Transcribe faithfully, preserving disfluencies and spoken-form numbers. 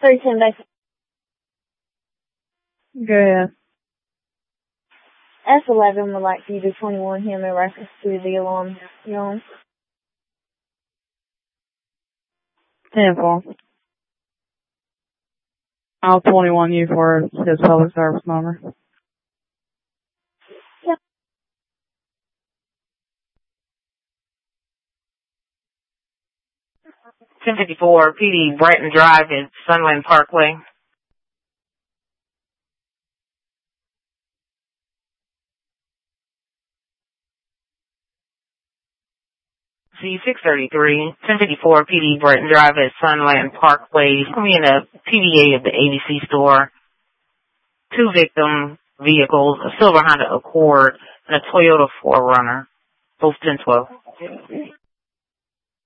three ten basic. Go ahead. S eleven would like you to twenty-one him in reference to the alarm yawn. ten four. I'll twenty-one you for his public service number. Yep. ten fifty-four, P D Brighton Drive at Sunland Parkway. C six thirty-three, ten fifty-four, P D Brighton Drive at Sunland Parkway. It's going to be in a P D A of the A B C store. Two victim vehicles, a silver Honda Accord and a Toyota four runner. Both ten twelve.